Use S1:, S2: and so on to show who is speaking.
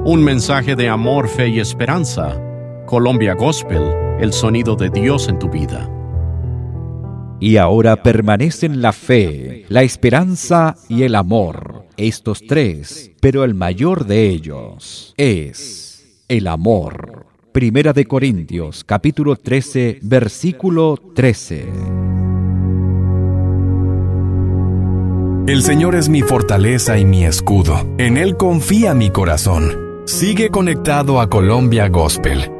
S1: Un mensaje de amor, fe y esperanza. Colombia Gospel, el sonido de Dios en tu vida.
S2: Y ahora permanecen la fe, la esperanza y el amor, estos tres, pero el mayor de ellos es el amor. Primera de Corintios, capítulo 13, versículo 13.
S3: El Señor es mi fortaleza y mi escudo. En Él confía mi corazón. Sigue conectado a Colombia Gospel